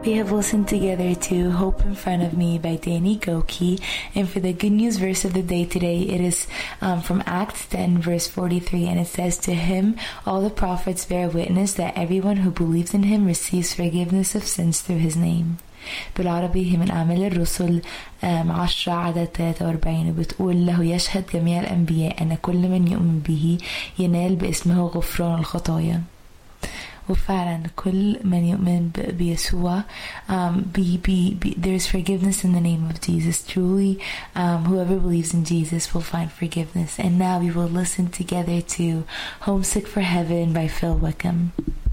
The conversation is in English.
We have listened together to Hope in Front of Me by Danny Gokey. And for the good news verse of the day today, it is from Acts 10 verse 43. And it says, "To him all the prophets bear witness that everyone who believes in him receives forgiveness of sins through his name." بالعربي هي من أعمال الرسل 10 عدد 43 وبتقول: له يشهد جميع الأنبياء أن كل من يؤمن به ينال باسمه غفران الخطايا. وفعلا كل من يؤمن بيسوع there's forgiveness in the name of Jesus. Truly, whoever believes in Jesus will find forgiveness. And now we will listen together to Homesick for Heaven by Phil Wickham.